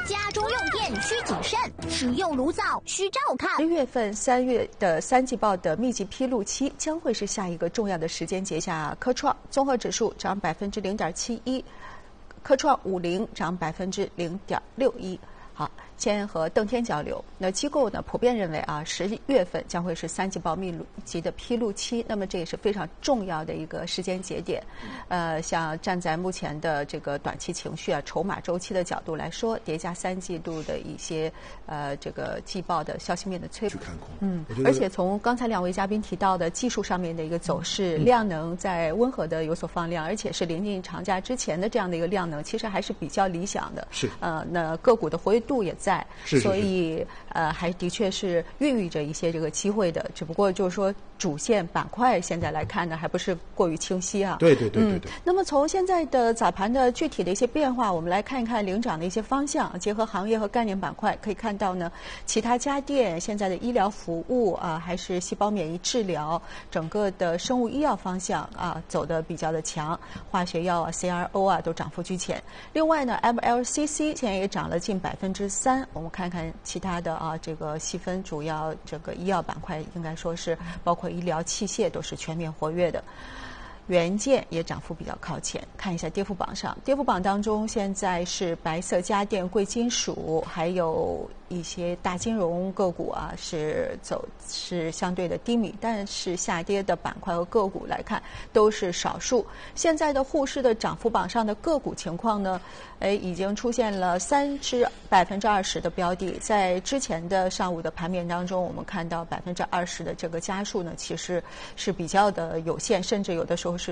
家中用电需谨慎，使用炉灶需照看。 10月份、3月的三季报的密集披露期将会是下一个重要的时间节下。科创综合指数涨0.71%，科创50涨0.61%。好，先和邓天交流。那机构呢普遍认为啊，10月份将会是三季报密集的披露期，那么这也是非常重要的一个时间节点。像站在目前的这个短期情绪啊、筹码周期的角度来说，叠加三季度的一些这个季报的消息面的催去看空。 而且从刚才两位嘉宾提到的技术上面的一个走势，量能在温和的有所放量，而且是临近长假之前的这样的一个量能，其实还是比较理想的。 是。 那个股的活跃度也在， 是所以还的确是孕育着一些这个机会的，只不过就是说主线板块现在来看呢，还不是过于清晰啊。 对。 那么从现在的早盘的具体的一些变化，我们来看一看领涨的一些方向，结合行业和概念板块，可以看到呢，其他家电、现在的医疗服务啊，还是细胞免疫治疗，整个的生物医药方向啊，走得比较的强，化学药啊、CRO 啊都涨幅居前。另外呢 ，MLCC 现在也涨了近3%。我们看看其他的啊，这个细分主要这个医药板块，应该说是包括医疗器械都是全面活跃的。元件也涨幅比较靠前，看一下跌幅榜上，跌幅榜当中现在是白色家电、贵金属，还有一些大金融个股啊是相对的低迷，但是下跌的板块和个股来看都是少数。现在的沪市的涨幅榜上的个股情况呢，已经出现了20%的标的，在之前的上午的盘面当中，我们看到20%的这个家数呢，其实是比较的有限，甚至有的时候是